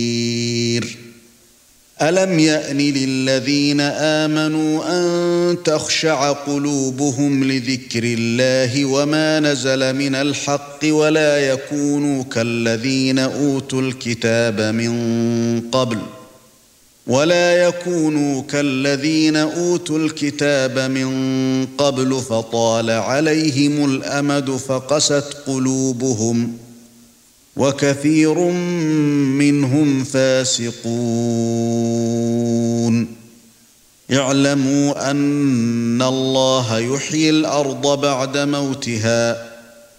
ألم يأن للذين آمنوا أن تخشع قلوبهم لذكر الله وما نزل من الحق ولا يكونوا كالذين أوتوا الكتاب من قبل فطال عليهم الأمد فقست قلوبهم وكثير منهم فاسقون اعلموا أن الله يحيي الأرض بعد موتها